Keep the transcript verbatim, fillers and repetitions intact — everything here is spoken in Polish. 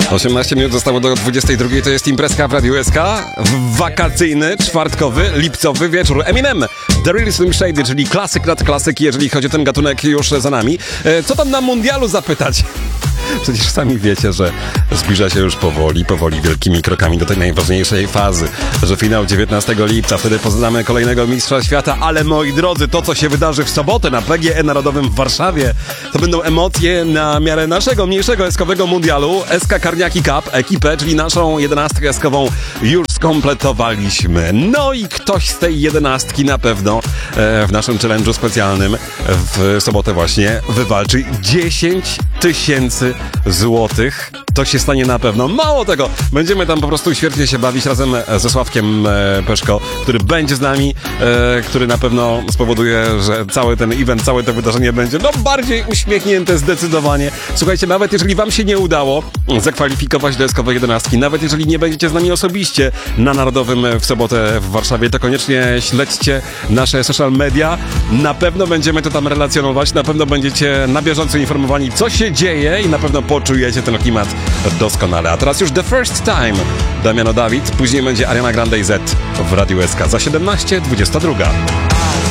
osiemnaście minut zostało do dwudziestej drugiej. To jest imprezka w Radiu S K. Wakacyjny, czwartkowy, lipcowy wieczór. Eminem, The Real Slim Shady, czyli klasyk nad klasyk, jeżeli chodzi o ten gatunek już za nami. Co tam na mundialu zapytać? Przecież sami wiecie, że zbliża się już powoli, powoli, wielkimi krokami do tej najważniejszej fazy, że finał dziewiętnastego lipca, wtedy poznamy kolejnego mistrza świata, ale moi drodzy, to co się wydarzy w sobotę na P G E Narodowym w Warszawie, to będą emocje na miarę naszego mniejszego eskowego mundialu. S K Karniaki Cup, ekipę, czyli naszą jedenastkę eskową już skompletowaliśmy. No i ktoś z tej jedenastki na pewno e, w naszym challenge'u specjalnym w sobotę właśnie wywalczy dziesięć tysięcy złotych. To się stanie na pewno. Mało tego, będziemy tam po prostu świetnie się bawić razem ze Sławkiem e, Peszko, który będzie z nami, e, który na pewno spowoduje, że cały ten event, całe to wydarzenie będzie no bardziej uśmiechnięte zdecydowanie. Słuchajcie, nawet jeżeli wam się nie udało zakwalifikować do eskowej jedenastki, nawet jeżeli nie będziecie z nami osobiście na Narodowym w sobotę w Warszawie, to koniecznie śledźcie nasze social media. Na pewno będziemy to tam relacjonować, na pewno będziecie na bieżąco informowani, co się dzieje i na pewno poczujecie ten klimat doskonale. A teraz już The First Time. Damiano Dawid, później będzie Ariana Grande i Z w Radiu S K za siedemnaście dwadzieścia dwa.